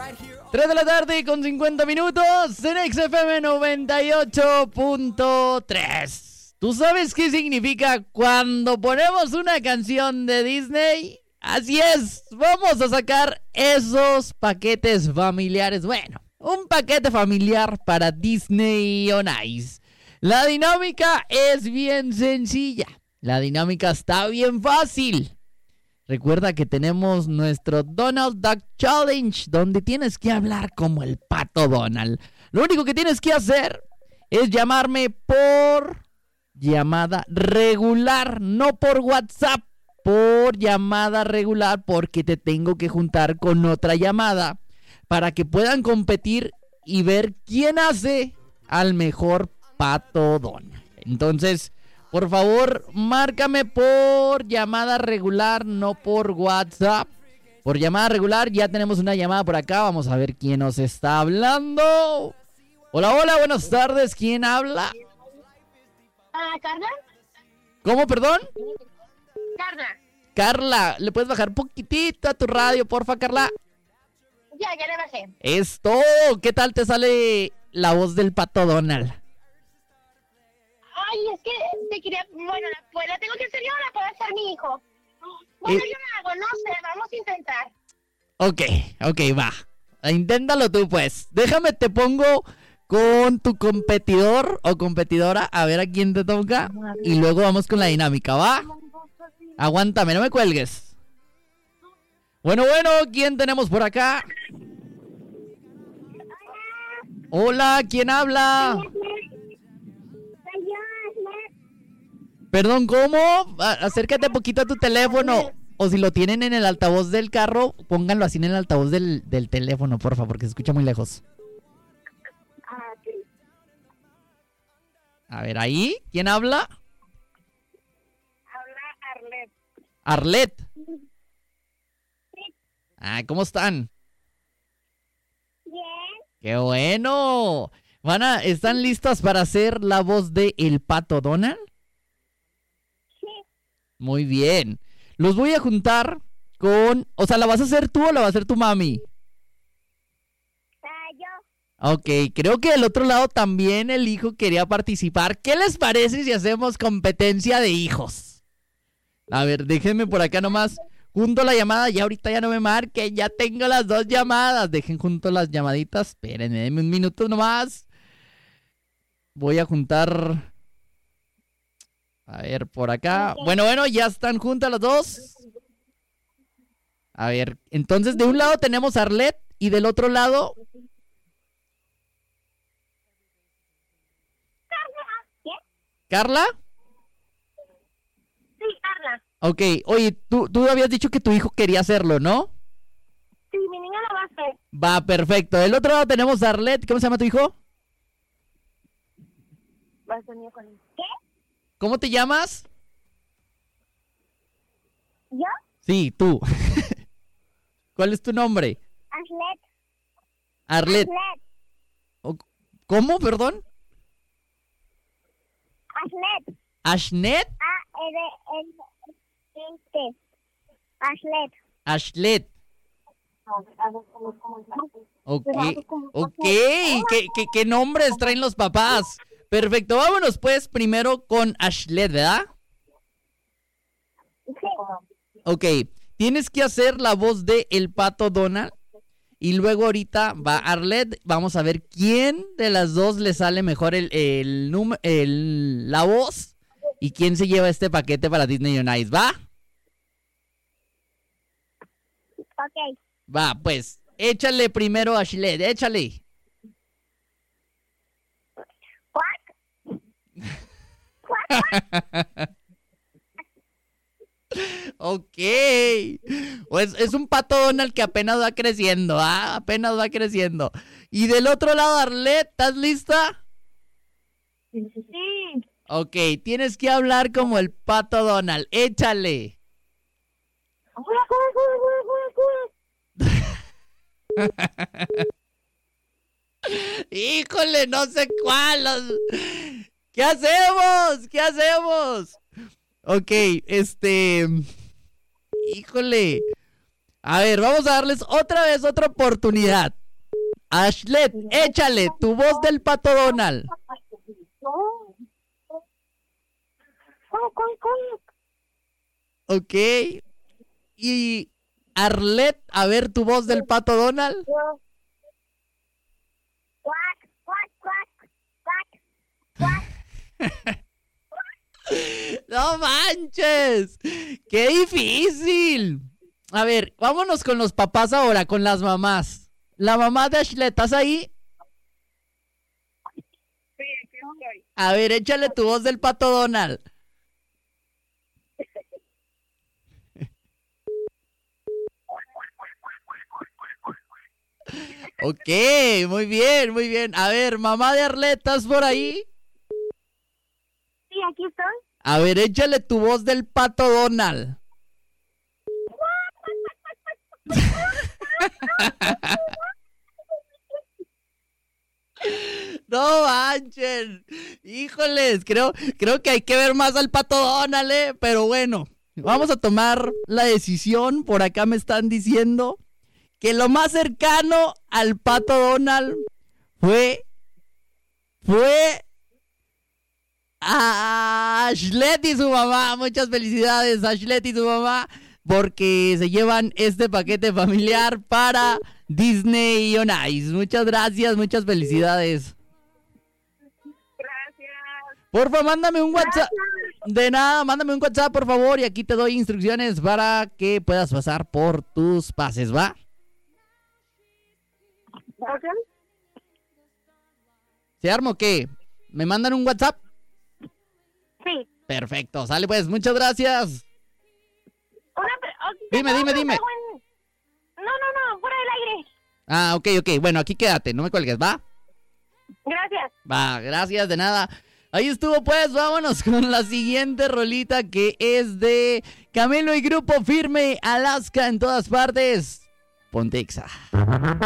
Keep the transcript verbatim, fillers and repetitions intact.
tres de la tarde con cincuenta minutos en X F M noventa y ocho punto tres. ¿Tú sabes qué significa cuando ponemos una canción de Disney? Así es, vamos a sacar esos paquetes familiares. Bueno, un paquete familiar para Disney on Ice. La dinámica es bien sencilla. La dinámica está bien fácil. Recuerda que tenemos nuestro Donald Duck Challenge, donde tienes que hablar como el pato Donald. Lo único que tienes que hacer es llamarme por llamada regular, no por WhatsApp, por llamada regular, porque te tengo que juntar con otra llamada para que puedan competir y ver quién hace al mejor pato Donald. Entonces, por favor, márcame por llamada regular, no por WhatsApp. Por llamada regular, ya tenemos una llamada por acá. Vamos a ver quién nos está hablando. Hola, hola, buenas tardes. ¿Quién habla? Ah, ¿Carla? ¿Cómo, perdón? Carla. Carla, ¿le puedes bajar poquitito a tu radio, porfa, Carla? Ya, ya le bajé. Es todo. ¿Qué tal te sale la voz del pato Donald? Ay, es que te quería... Bueno, la, pues, ¿la tengo que hacer yo o la puede hacer mi hijo? Bueno, Eh. yo la hago, no sé, vamos a intentar. Ok, ok, va. Inténtalo tú, pues. Déjame, te pongo con tu competidor o competidora, a ver a quién te toca. Y luego vamos con la dinámica, ¿va? Aguántame, no me cuelgues. Bueno, bueno, ¿quién tenemos por acá? Hola, ¿quién habla? Perdón, ¿cómo? A- acércate poquito a tu teléfono. O si lo tienen en el altavoz del carro, pónganlo así en el altavoz del, del teléfono, por favor, porque se escucha muy lejos. A ver, ahí, ¿quién habla? Habla Arlet. Arlet. Sí. Ah, ¿cómo están? Bien. ¡Qué bueno! Van a, ¿están listas para hacer la voz de el pato Donald? Sí. Muy bien. Los voy a juntar con... O sea, ¿la vas a hacer tú o la va a hacer tu mami? Ah, yo. Ok, creo que del otro lado también el hijo quería participar. ¿Qué les parece si hacemos competencia de hijos? A ver, déjenme por acá nomás. Junto la llamada, ya ahorita ya no me marquen, ya tengo las dos llamadas. Dejen junto las llamaditas, espérenme, denme un minuto nomás. Voy a juntar... A ver, por acá. Bueno, bueno, ya están juntas las dos. A ver, entonces de un lado tenemos a Arlet y del otro lado... ¿Quién? ¿Carla? Sí, Carla. Ok, oye, tú, tú habías dicho que tu hijo quería hacerlo, ¿no? Sí, mi niña lo va a hacer. Va, perfecto. Del otro lado tenemos a Arlet. ¿Cómo se llama tu hijo? Va a ser mío con él. ¿Qué? ¿Cómo te llamas? ¿Yo? Sí, tú. ¿Cuál es tu nombre? Arlet. Arlet. Arlet. O- ¿Cómo, perdón? Arlet. ¿Ashnet? A R L T. Arlet. Ashlet. Ok, ok. ¿Qué, qué, qué nombres traen los papás? Perfecto, vámonos pues primero con Ashlet, ¿verdad? Sí. Ok, tienes que hacer la voz de el pato Donald. Y luego ahorita va Arlet. Vamos a ver quién de las dos le sale mejor el, el, num- el la voz. Y quién se lleva este paquete para Disney on Ice, ¿va? Ok. Va, pues, échale primero a Ashlet, échale. Quack. Quack. Ok. Pues es un pato Donald que apenas va creciendo, ¿ah? Apenas va creciendo. Y del otro lado, Arlet, ¿estás lista? Sí. Ok, tienes que hablar como el pato Donald. Échale. Híjole, no sé cuál. los- ¿Qué hacemos? ¿Qué hacemos? Ok, este... Híjole. A ver, vamos a darles otra vez otra oportunidad. Ashlet, échale tu voz del Pato Donald. ¿Cómo, cómo, cómo? Ok. Y Arlet, a ver tu voz del Pato Donald. Cuac, cuac, cuac, cuac, cuac. No manches. ¡Qué difícil! A ver, vámonos con los papás ahora, con las mamás. La mamá de Ashlet, ¿estás ahí? Sí, aquí estoy. A ver, échale tu voz del Pato Donald. Ok, muy bien, muy bien. A ver, mamá de Arlet, ¿estás por ahí? Sí, aquí estoy. A ver, échale tu voz del Pato Donald. No manchen. Híjoles, creo, creo que hay que ver más al Pato Donald, ¿eh? Pero bueno, vamos a tomar la decisión. Por acá me están diciendo que lo más cercano al Pato Donald fue... Fue... a Ashlet y su mamá. Muchas felicidades a Ashlet y su mamá, porque se llevan este paquete familiar para Disney on Ice. Muchas gracias, muchas felicidades. Gracias. Porfa, mándame un WhatsApp. De nada, mándame un WhatsApp, por favor, y aquí te doy instrucciones para que puedas pasar por tus pases, ¿va? ¿Ok? ¿Se arma o qué? ¿Me mandan un WhatsApp? Sí. Perfecto, sale pues, muchas gracias. Una pre- ok, Dime, ¿te dime, puedo dime. hacer un- No, no, no, fuera del aire. Ah, ok, ok, bueno, aquí quédate, no me cuelgues, ¿va? Gracias. Va, gracias, de nada. Ahí estuvo pues, vámonos con la siguiente rolita, que es de Camilo y Grupo Firme, Alaska en todas partes. Ponte Exa.